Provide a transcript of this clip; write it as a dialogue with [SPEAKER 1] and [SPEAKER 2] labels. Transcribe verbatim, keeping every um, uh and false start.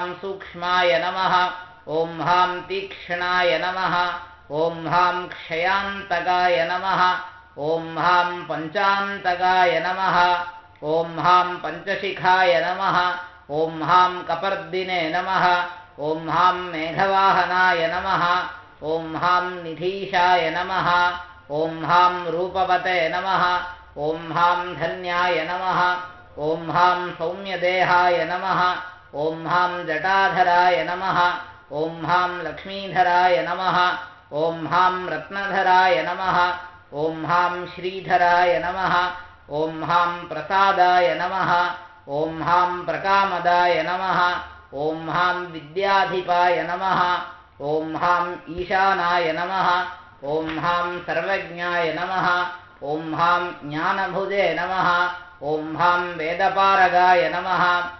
[SPEAKER 1] सूक्ष्माय नमः। ॐ हां तीक्ष्णाय नमः। ॐ हां क्षयान्तकाय नमः। ॐ हां पञ्चान्तकाय नमः। ॐ हां पञ्चशिखाय नमः। ॐ हां कपर्दिने नमः। ॐ हां मेघवाहनाय नमः। ॐ हां निधीशाय नमः। ॐ हां रूपवते नमः। ॐ हां धन्याय नमः। ॐ हां सौम्यदेहाय नमः। ॐ हां जटाधराय नमः। ॐ हां लक्ष्मीधराय नमः। ॐ हां रत्नधराय नमः। ॐ हां श्रीधराय नमः। ॐ हां प्रसादाय नमः। ॐ हां प्रकामदाय नमः। ॐ हां विद्याधिपाय नमः। ॐ हां ईशानाय नमः। ॐ हां सर्वज्ञाय नमः। ॐ हां ज्ञानभुजे नमः। ॐ हां वेदपारगाय नमः।